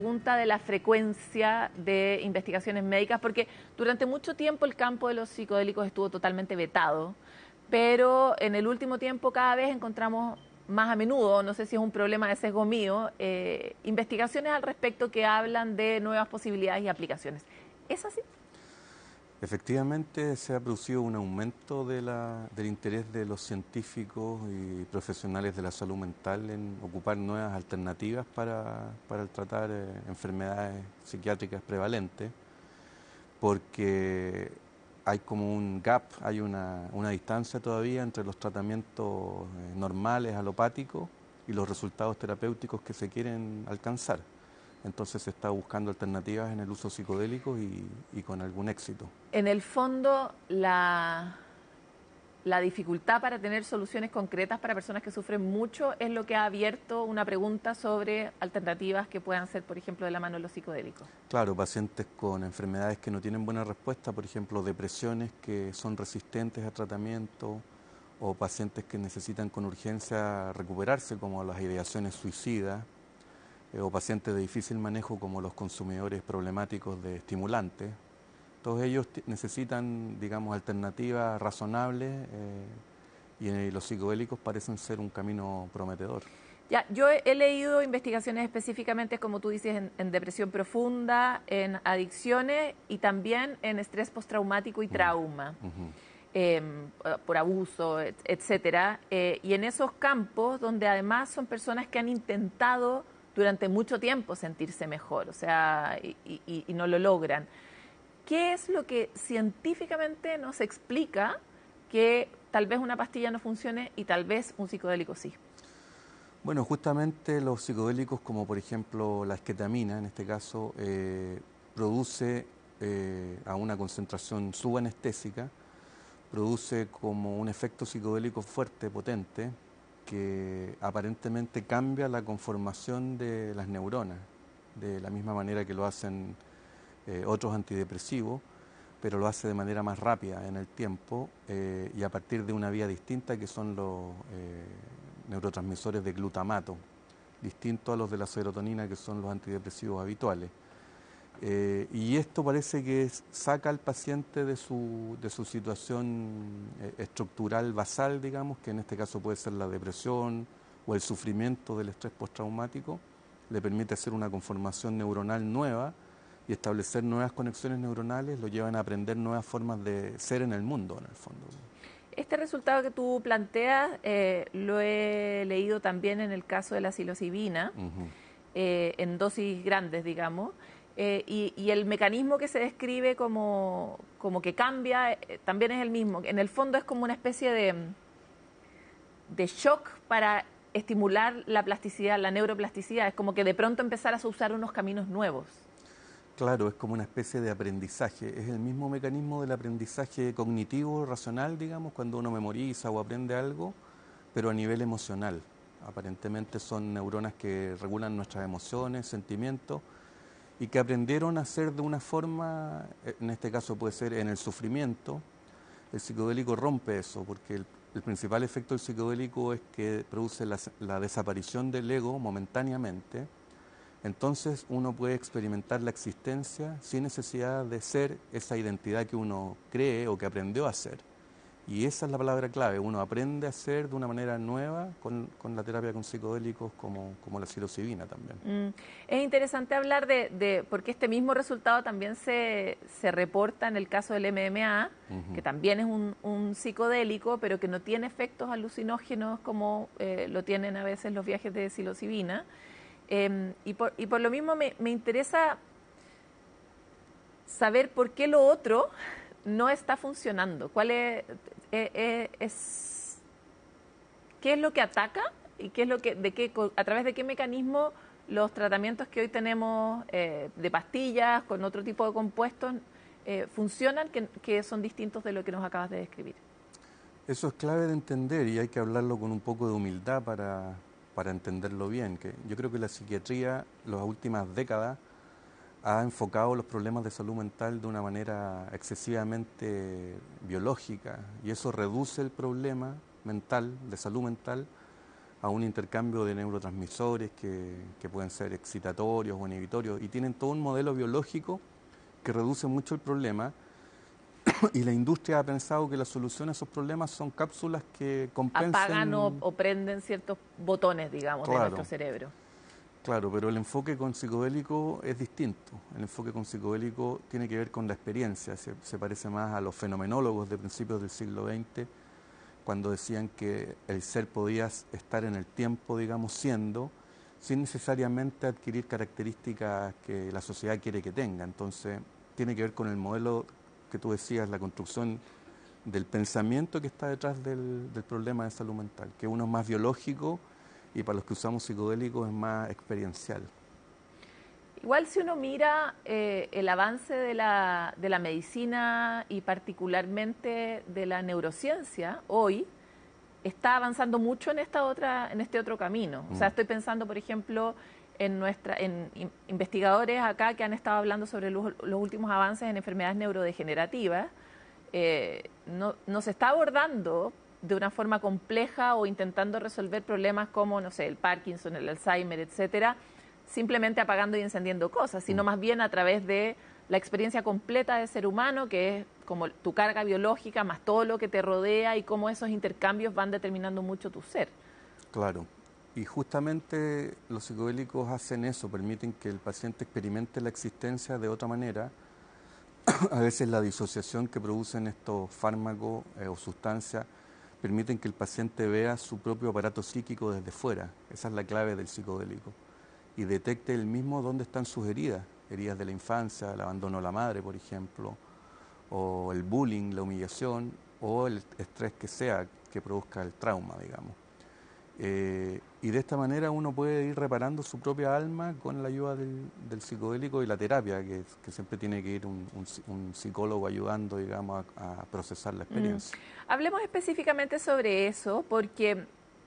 Pregunta de la frecuencia de investigaciones médicas, porque durante mucho tiempo el campo de los psicodélicos estuvo totalmente vetado, pero en el último tiempo cada vez encontramos más a menudo, no sé si es un problema de sesgo mío, investigaciones al respecto que hablan de nuevas posibilidades y aplicaciones. ¿Es así? Efectivamente, se ha producido un aumento del interés de los científicos y profesionales de la salud mental en ocupar nuevas alternativas para tratar enfermedades psiquiátricas prevalentes, porque hay como un gap, hay una distancia todavía entre los tratamientos normales, alopáticos, y los resultados terapéuticos que se quieren alcanzar. Entonces se está buscando alternativas en el uso psicodélico y con algún éxito. En el fondo, la dificultad para tener soluciones concretas para personas que sufren mucho es lo que ha abierto una pregunta sobre alternativas que puedan ser, por ejemplo, de la mano de los psicodélicos. Claro, pacientes con enfermedades que no tienen buena respuesta, por ejemplo, depresiones que son resistentes a tratamiento, o pacientes que necesitan con urgencia recuperarse, como las ideaciones suicidas, o pacientes de difícil manejo como los consumidores problemáticos de estimulantes. Todos ellos necesitan, digamos, alternativas razonables y los psicodélicos parecen ser un camino prometedor. Ya, yo he leído investigaciones específicamente, como tú dices, en depresión profunda, en adicciones y también en estrés postraumático y trauma. Por abuso, etcétera, y en esos campos donde además son personas que han intentado durante mucho tiempo sentirse mejor, o sea, y no lo logran. ¿Qué es lo que científicamente nos explica que tal vez una pastilla no funcione y tal vez un psicodélico sí? Bueno, justamente los psicodélicos, como por ejemplo la esketamina, en este caso, produce a una concentración subanestésica, produce como un efecto psicodélico fuerte, potente, que aparentemente cambia la conformación de las neuronas, de la misma manera que lo hacen otros antidepresivos, pero lo hace de manera más rápida en el tiempo y a partir de una vía distinta que son los neurotransmisores de glutamato, distintos a los de la serotonina que son los antidepresivos habituales. Y esto parece que saca al paciente de su situación estructural basal, digamos, que en este caso puede ser la depresión o el sufrimiento del estrés postraumático, le permite hacer una conformación neuronal nueva y establecer nuevas conexiones neuronales, lo llevan a aprender nuevas formas de ser en el mundo, en el fondo. Este resultado que tú planteas lo he leído también en el caso de la psilocibina, en dosis grandes, digamos, y el mecanismo que se describe como que cambia también es el mismo. En el fondo es como una especie de shock para estimular la plasticidad, la neuroplasticidad. Es como que de pronto empezaras a usar unos caminos nuevos. Claro, es como una especie de aprendizaje. Es el mismo mecanismo del aprendizaje cognitivo, racional, digamos, cuando uno memoriza o aprende algo, pero a nivel emocional. Aparentemente son neuronas que regulan nuestras emociones, sentimientos, y que aprendieron a hacer de una forma, en este caso puede ser en el sufrimiento. El psicodélico rompe eso, porque el principal efecto del psicodélico es que produce la desaparición del ego momentáneamente. Entonces uno puede experimentar la existencia sin necesidad de ser esa identidad que uno cree o que aprendió a ser. Y esa es la palabra clave, uno aprende a ser de una manera nueva con la terapia con psicodélicos como la psilocibina también. Es interesante hablar porque este mismo resultado también se reporta en el caso del MDMA, que también es un psicodélico, pero que no tiene efectos alucinógenos como lo tienen a veces los viajes de psilocibina. Y por lo mismo me interesa saber por qué lo otro no está funcionando. ¿Qué es lo que ataca y qué es lo que, a través de qué mecanismo los tratamientos que hoy tenemos de pastillas con otro tipo de compuestos funcionan, que son distintos de lo que nos acabas de describir? Eso es clave de entender y hay que hablarlo con un poco de humildad para entenderlo bien. Que yo creo que la psiquiatría, las últimas décadas, ha enfocado los problemas de salud mental de una manera excesivamente biológica y eso reduce el problema mental, de salud mental, a un intercambio de neurotransmisores que pueden ser excitatorios o inhibitorios, y tienen todo un modelo biológico que reduce mucho el problema. Y la industria ha pensado que la solución a esos problemas son cápsulas que compensen... Apagan o prenden ciertos botones, digamos, de nuestro cerebro. Claro, pero el enfoque con psicodélico es distinto. El enfoque con psicodélico tiene que ver con la experiencia. Se parece más a los fenomenólogos de principios del siglo XX, cuando decían que el ser podía estar en el tiempo, digamos, siendo, sin necesariamente adquirir características que la sociedad quiere que tenga. Entonces, tiene que ver con el modelo que tú decías, la construcción del pensamiento que está detrás del problema de salud mental, que uno es más biológico y para los que usamos psicodélicos es más experiencial. Igual si uno mira el avance de la medicina y particularmente de la neurociencia, hoy está avanzando mucho en este otro camino. O sea, estoy pensando, por ejemplo, en investigadores acá que han estado hablando sobre los últimos avances en enfermedades neurodegenerativas. No se está abordando de una forma compleja o intentando resolver problemas como, no sé, el Parkinson, el Alzheimer, etcétera, simplemente apagando y encendiendo cosas, sino más bien a través de la experiencia completa de ser humano, que es como tu carga biológica más todo lo que te rodea y cómo esos intercambios van determinando mucho tu ser. Claro, y justamente los psicodélicos hacen eso, permiten que el paciente experimente la existencia de otra manera. A veces la disociación que producen estos fármacos o sustancias permiten que el paciente vea su propio aparato psíquico desde fuera. Esa es la clave del psicodélico. Y detecte él mismo dónde están sus heridas, heridas de la infancia, el abandono de la madre, por ejemplo, o el bullying, la humillación, o el estrés que sea que produzca el trauma, digamos. Y de esta manera uno puede ir reparando su propia alma con la ayuda del psicodélico y la terapia, que siempre tiene que ir un psicólogo ayudando, digamos, a procesar la experiencia. Hablemos específicamente sobre eso, porque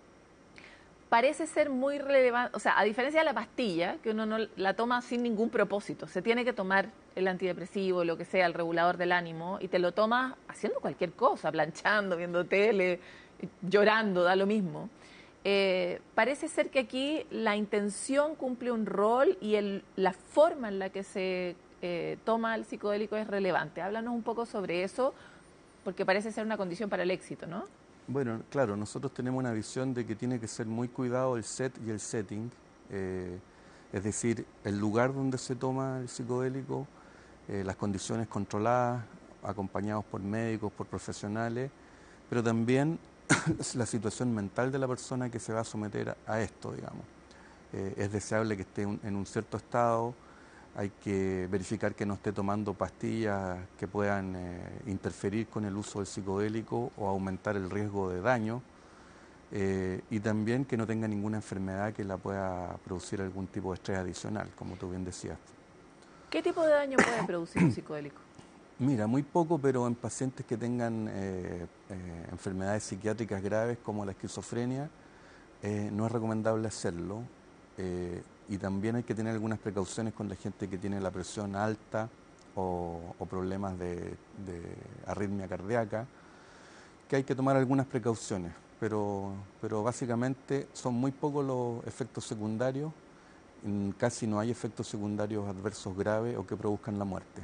parece ser muy relevante, o sea, a diferencia de la pastilla, que uno no la toma sin ningún propósito, se tiene que tomar el antidepresivo, lo que sea, el regulador del ánimo, y te lo tomas haciendo cualquier cosa, planchando, viendo tele, llorando, da lo mismo. Parece ser que aquí la intención cumple un rol y la forma en la que se toma el psicodélico es relevante. Háblanos un poco sobre eso, porque parece ser una condición para el éxito, ¿no? Bueno, claro, nosotros tenemos una visión de que tiene que ser muy cuidado el set y el setting, es decir, el lugar donde se toma el psicodélico, las condiciones controladas, acompañados por médicos, por profesionales, pero también la situación mental de la persona que se va a someter a esto, digamos. Es deseable que esté en un cierto estado, hay que verificar que no esté tomando pastillas que puedan interferir con el uso del psicodélico o aumentar el riesgo de daño, y también que no tenga ninguna enfermedad que la pueda producir algún tipo de estrés adicional, como tú bien decías. ¿Qué tipo de daño puede producir un psicodélico? Mira, muy poco, pero en pacientes que tengan enfermedades psiquiátricas graves como la esquizofrenia, no es recomendable hacerlo. Y también hay que tener algunas precauciones con la gente que tiene la presión alta o problemas de arritmia cardíaca, que hay que tomar algunas precauciones, pero básicamente son muy pocos los efectos secundarios, casi no hay efectos secundarios adversos graves o que produzcan la muerte.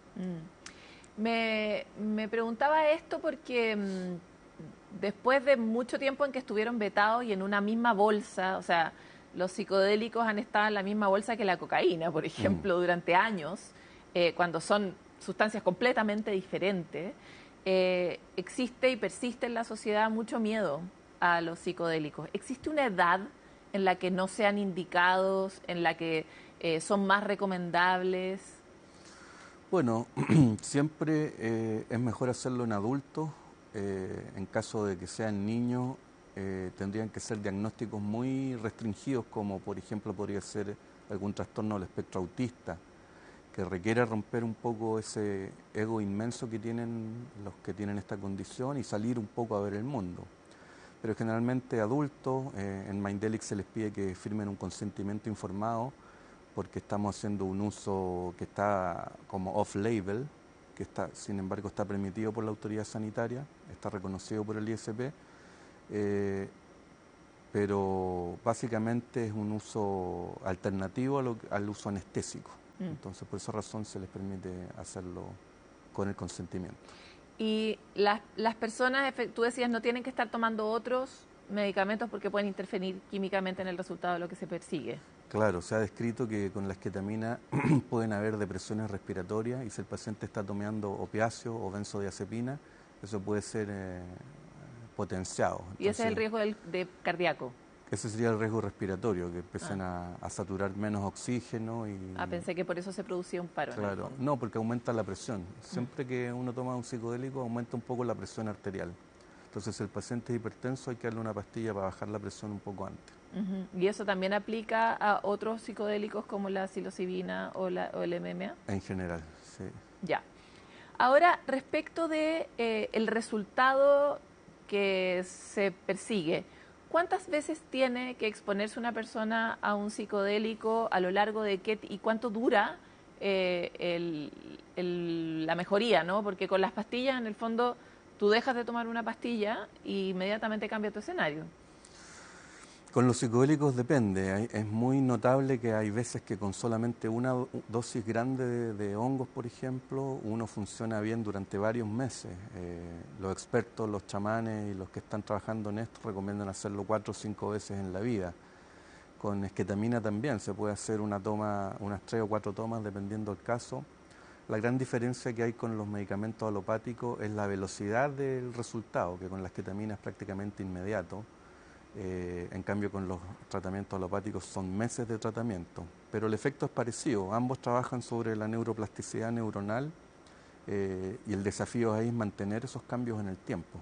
Me preguntaba esto porque después de mucho tiempo en que estuvieron vetados y en una misma bolsa, o sea, los psicodélicos han estado en la misma bolsa que la cocaína, por ejemplo, durante años, cuando son sustancias completamente diferentes, existe y persiste en la sociedad mucho miedo a los psicodélicos. ¿Existe una edad en la que no sean indicados, en la que son más recomendables? Bueno, siempre es mejor hacerlo en adultos. En caso de que sean niños, tendrían que ser diagnósticos muy restringidos, como por ejemplo podría ser algún trastorno del espectro autista, que requiere romper un poco ese ego inmenso que tienen los que tienen esta condición y salir un poco a ver el mundo. Pero generalmente adultos, en Mindelic se les pide que firmen un consentimiento informado, porque estamos haciendo un uso que está como off-label, que está, sin embargo está permitido por la autoridad sanitaria, está reconocido por el ISP, pero básicamente es un uso alternativo al uso anestésico. Entonces, por esa razón se les permite hacerlo con el consentimiento. Y las personas, tú decías, no tienen que estar tomando otros medicamentos porque pueden interferir químicamente en el resultado de lo que se persigue. Claro, se ha descrito que con la esketamina pueden haber depresiones respiratorias y si el paciente está tomando opiáceos o benzodiazepina, eso puede ser potenciado. Entonces, ¿y ese es el riesgo de cardíaco? Ese sería el riesgo respiratorio, que empiecen a saturar menos oxígeno. Pensé que por eso se producía un paro. Claro, no, porque aumenta la presión. Siempre que uno toma un psicodélico aumenta un poco la presión arterial. Entonces, si el paciente es hipertenso hay que darle una pastilla para bajar la presión un poco antes. ¿Y eso también aplica a otros psicodélicos como la psilocibina o el MMA? En general, sí. Ya. Ahora, respecto de el resultado que se persigue, ¿cuántas veces tiene que exponerse una persona a un psicodélico a lo largo de y cuánto dura la mejoría, ¿no? Porque con las pastillas, en el fondo, tú dejas de tomar una pastilla y inmediatamente cambia tu escenario. Con los psicodélicos depende. Es muy notable que hay veces que con solamente una dosis grande de hongos, por ejemplo, uno funciona bien durante varios meses. Los expertos, los chamanes y los que están trabajando en esto recomiendan hacerlo 4 o 5 veces en la vida. Con esketamina también se puede hacer una toma, unas 3 o 4 tomas dependiendo del caso. La gran diferencia que hay con los medicamentos alopáticos es la velocidad del resultado, que con la esketamina es prácticamente inmediato. En cambio con los tratamientos alopáticos son meses de tratamiento, pero el efecto es parecido, ambos trabajan sobre la neuroplasticidad neuronal y el desafío ahí es mantener esos cambios en el tiempo.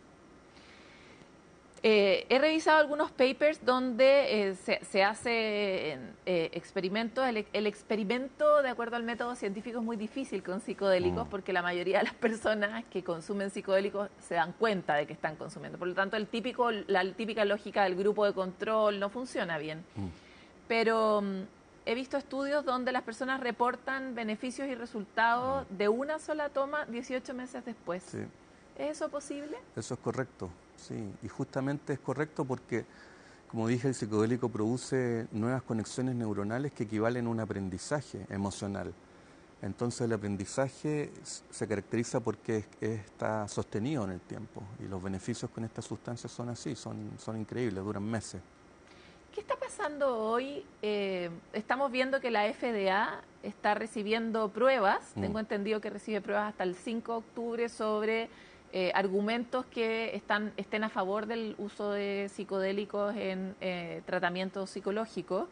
He revisado algunos papers donde se hace experimentos. El experimento, de acuerdo al método científico, es muy difícil con psicodélicos porque la mayoría de las personas que consumen psicodélicos se dan cuenta de que están consumiendo. Por lo tanto, la típica lógica del grupo de control no funciona bien. Pero he visto estudios donde las personas reportan beneficios y resultados de una sola toma 18 meses después. Sí. ¿Es eso posible? Eso es correcto, sí. Y justamente es correcto porque, como dije, el psicodélico produce nuevas conexiones neuronales que equivalen a un aprendizaje emocional. Entonces el aprendizaje se caracteriza porque está sostenido en el tiempo y los beneficios con estas sustancias son así, son increíbles, duran meses. ¿Qué está pasando hoy? Estamos viendo que la FDA está recibiendo pruebas, tengo entendido que recibe pruebas hasta el 5 de octubre sobre argumentos que estén a favor del uso de psicodélicos en tratamiento psicológico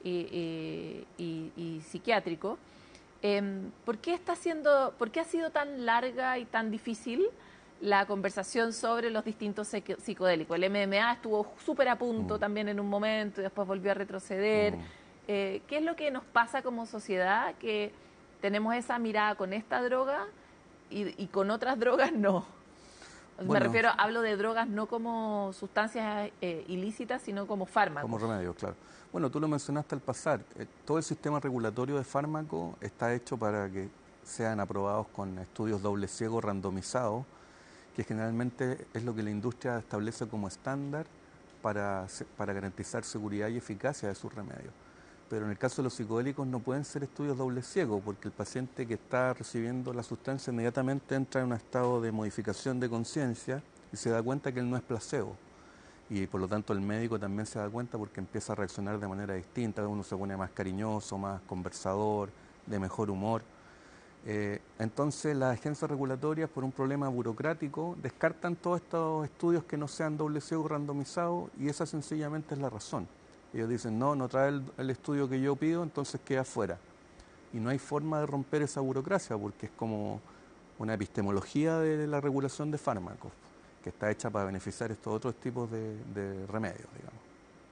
y psiquiátrico. ¿Por qué ha sido tan larga y tan difícil la conversación sobre los distintos psicodélicos? El MMA estuvo súper a punto también en un momento y después volvió a retroceder. ¿Qué es lo que nos pasa como sociedad? Que tenemos esa mirada con esta droga y con otras drogas no. Bueno, hablo de drogas no como sustancias ilícitas, sino como fármacos. Como remedios, claro. Bueno, tú lo mencionaste al pasar. Todo el sistema regulatorio de fármacos está hecho para que sean aprobados con estudios doble ciego randomizados, que generalmente es lo que la industria establece como estándar para garantizar seguridad y eficacia de sus remedios. Pero en el caso de los psicodélicos no pueden ser estudios doble ciego porque el paciente que está recibiendo la sustancia inmediatamente entra en un estado de modificación de conciencia y se da cuenta que él no es placebo. Y por lo tanto el médico también se da cuenta porque empieza a reaccionar de manera distinta, uno se pone más cariñoso, más conversador, de mejor humor. Entonces las agencias regulatorias, por un problema burocrático, descartan todos estos estudios que no sean doble ciego randomizados y esa sencillamente es la razón. Ellos dicen, no trae el estudio que yo pido, entonces queda fuera. Y no hay forma de romper esa burocracia porque es como una epistemología de la regulación de fármacos, que está hecha para beneficiar estos otros tipos de remedios, digamos.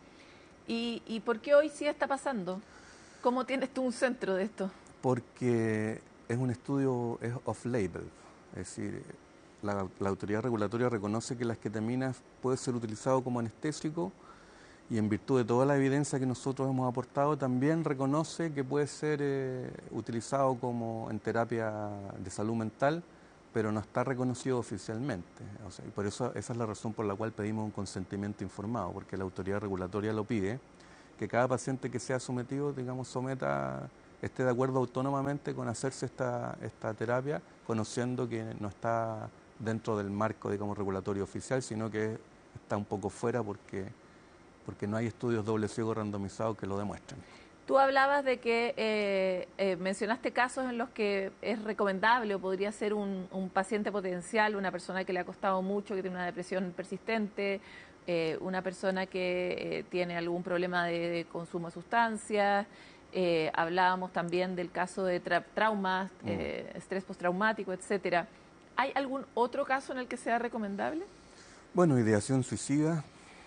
¿Y por qué hoy sí está pasando? ¿Cómo tienes tú un centro de esto? Porque es un estudio off-label, es decir, la autoridad regulatoria reconoce que la esketamina puede ser utilizado como anestésico y en virtud de toda la evidencia que nosotros hemos aportado también reconoce que puede ser utilizado como en terapia de salud mental, pero no está reconocido oficialmente. O sea, y por eso esa es la razón por la cual pedimos un consentimiento informado, porque la autoridad regulatoria lo pide, que cada paciente que sea sometido, digamos, esté de acuerdo autónomamente con hacerse esta terapia, conociendo que no está dentro del marco, digamos, regulatorio oficial, sino que está un poco fuera porque no hay estudios doble ciego randomizados que lo demuestren. Tú hablabas de que mencionaste casos en los que es recomendable o podría ser un paciente potencial, una persona que le ha costado mucho, que tiene una depresión persistente, una persona que tiene algún problema de consumo de sustancias. Hablábamos también del caso de traumas, estrés postraumático, etcétera. ¿Hay algún otro caso en el que sea recomendable? Bueno, ideación suicida.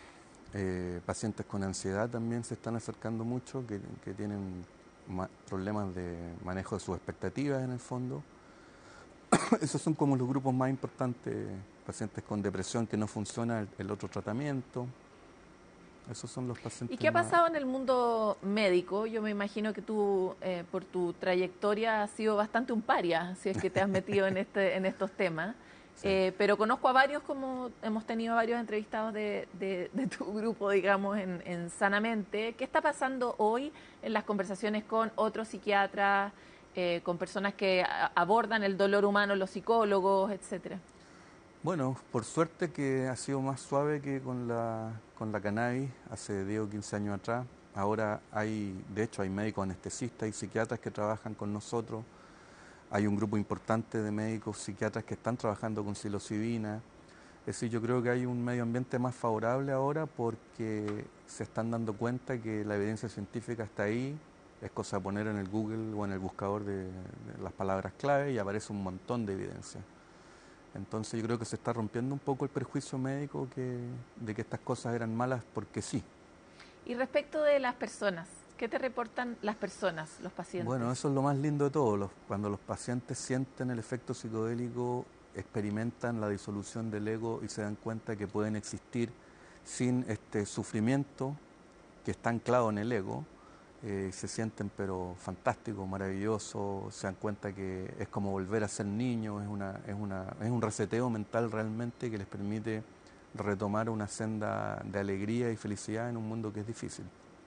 Pacientes con ansiedad también se están acercando mucho, que tienen problemas de manejo de sus expectativas en el fondo. Esos son como los grupos más importantes, pacientes con depresión que no funciona el otro tratamiento. Esos son los pacientes. ¿Y qué ha pasado en el mundo médico? Yo me imagino que tú, por tu trayectoria, has sido bastante un paria, si es que te has metido en estos temas. Sí. Pero conozco a varios, como hemos tenido varios entrevistados de tu grupo, digamos, en Sanamente. ¿Qué está pasando hoy en las conversaciones con otros psiquiatras, con personas que abordan el dolor humano, los psicólogos, etcétera? Bueno, por suerte que ha sido más suave que con la cannabis hace 10 o 15 años atrás. Ahora de hecho hay médicos anestesistas y psiquiatras que trabajan con nosotros. Hay un grupo importante de médicos psiquiatras que están trabajando con psilocibina. Es decir, yo creo que hay un medio ambiente más favorable ahora porque se están dando cuenta que la evidencia científica está ahí. Es cosa de poner en el Google o en el buscador de las palabras clave y aparece un montón de evidencia. Entonces yo creo que se está rompiendo un poco el prejuicio médico de que estas cosas eran malas porque sí. Y respecto de las personas, ¿qué te reportan las personas, los pacientes? Bueno, eso es lo más lindo de todo. Cuando los pacientes sienten el efecto psicodélico, experimentan la disolución del ego y se dan cuenta que pueden existir sin este sufrimiento que está anclado en el ego. Se sienten pero fantásticos, maravillosos, se dan cuenta que es como volver a ser niños, es un reseteo mental realmente que les permite retomar una senda de alegría y felicidad en un mundo que es difícil.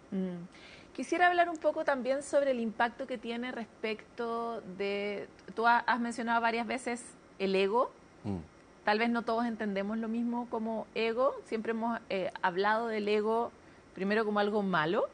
Quisiera hablar un poco también sobre el impacto que tiene respecto de... Tú has mencionado varias veces el ego. Tal vez no todos entendemos lo mismo como ego. Siempre hemos hablado del ego primero como algo malo,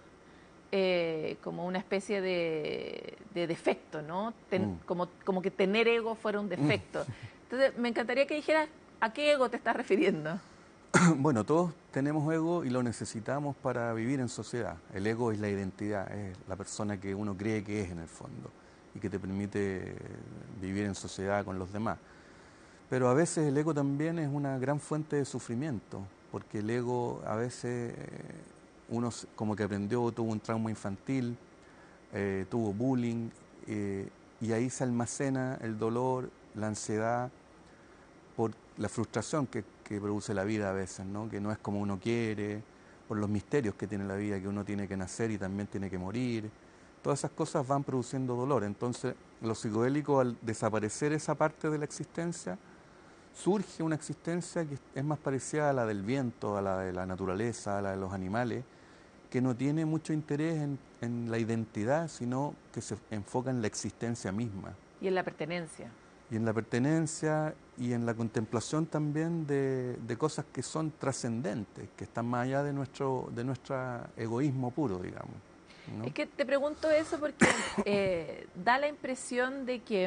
como una especie de defecto, ¿no? Como que tener ego fuera un defecto. Entonces, me encantaría que dijeras a qué ego te estás refiriendo. Bueno, todos tenemos ego y lo necesitamos para vivir en sociedad. El ego es la identidad, es la persona que uno cree que es en el fondo y que te permite vivir en sociedad con los demás. Pero a veces el ego también es una gran fuente de sufrimiento, porque el ego a veces uno como que aprendió, tuvo un trauma infantil, tuvo bullying, y ahí se almacena el dolor, la ansiedad, por la frustración que produce la vida a veces, ¿no? Que no es como uno quiere, por los misterios que tiene la vida, que uno tiene que nacer y también tiene que morir. Todas esas cosas van produciendo dolor. Entonces, los psicodélicos, al desaparecer esa parte de la existencia, surge una existencia que es más parecida a la del viento, a la de la naturaleza, a la de los animales, que no tiene mucho interés en la identidad, sino que se enfoca en la existencia misma. Y en la pertenencia. Y en la pertenencia y en la contemplación también de cosas que son trascendentes, que están más allá de nuestro egoísmo puro, digamos, ¿no? Es que te pregunto eso porque da la impresión de que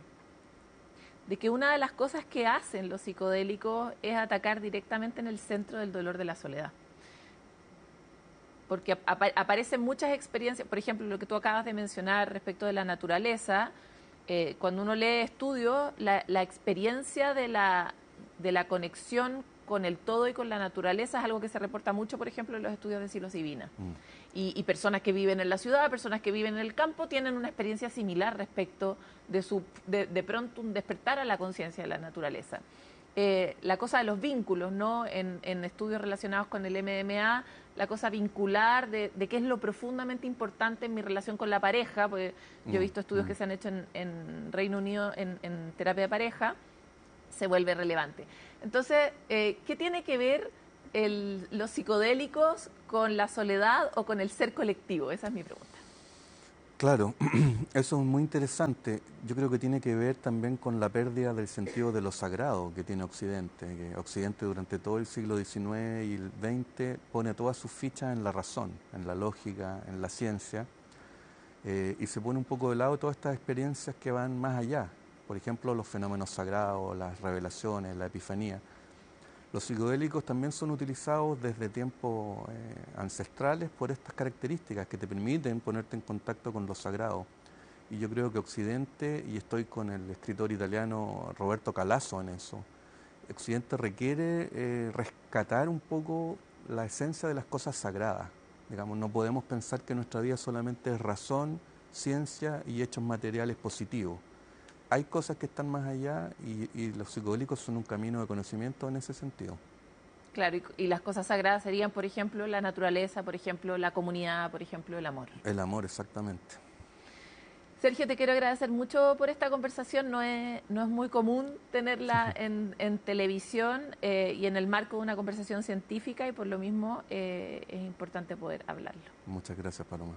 una de las cosas que hacen los psicodélicos es atacar directamente en el centro del dolor de la soledad. Porque aparecen muchas experiencias, por ejemplo, lo que tú acabas de mencionar respecto de la naturaleza. Cuando uno lee estudios, la experiencia de la conexión con el todo y con la naturaleza es algo que se reporta mucho, por ejemplo, en los estudios de psilocibina. Y personas que viven en la ciudad, personas que viven en el campo, tienen una experiencia similar respecto de pronto un despertar a la conciencia de la naturaleza. La cosa de los vínculos, ¿no? En estudios relacionados con el MDMA, la cosa vincular de qué es lo profundamente importante en mi relación con la pareja, porque yo he visto estudios que se han hecho en Reino Unido en terapia de pareja, se vuelve relevante. Entonces, ¿qué tiene que ver los psicodélicos con la soledad o con el ser colectivo? Esa es mi pregunta. Claro, eso es muy interesante. Yo creo que tiene que ver también con la pérdida del sentido de lo sagrado que tiene Occidente. Que Occidente durante todo el siglo XIX y el XX pone todas sus fichas en la razón, en la lógica, en la ciencia, y se pone un poco de lado todas estas experiencias que van más allá. Por ejemplo, los fenómenos sagrados, las revelaciones, la epifanía. Los psicodélicos también son utilizados desde tiempos ancestrales por estas características que te permiten ponerte en contacto con lo sagrado. Y yo creo que Occidente, y estoy con el escritor italiano Roberto Calasso en eso, Occidente requiere rescatar un poco la esencia de las cosas sagradas. Digamos, no podemos pensar que nuestra vida solamente es razón, ciencia y hechos materiales positivos. Hay cosas que están más allá y los psicodélicos son un camino de conocimiento en ese sentido. Claro, y las cosas sagradas serían, por ejemplo, la naturaleza, por ejemplo, la comunidad, por ejemplo, el amor. El amor, exactamente. Sergio, te quiero agradecer mucho por esta conversación. No es muy común tenerla en televisión y en el marco de una conversación científica, y por lo mismo es importante poder hablarlo. Muchas gracias, Paloma.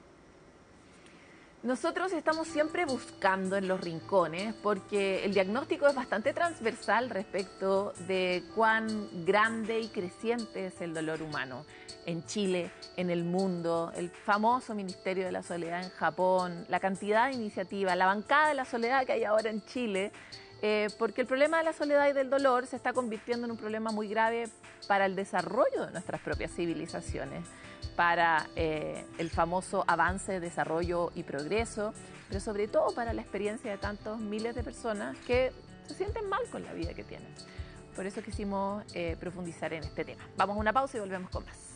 Nosotros estamos siempre buscando en los rincones, porque el diagnóstico es bastante transversal respecto de cuán grande y creciente es el dolor humano en Chile, en el mundo, el famoso Ministerio de la Soledad en Japón, la cantidad de iniciativas, la bancada de la soledad que hay ahora en Chile, porque el problema de la soledad y del dolor se está convirtiendo en un problema muy grave para el desarrollo de nuestras propias civilizaciones, para el famoso avance, desarrollo y progreso, pero sobre todo para la experiencia de tantos miles de personas que se sienten mal con la vida que tienen. Por eso quisimos profundizar en este tema. Vamos a una pausa y volvemos con más.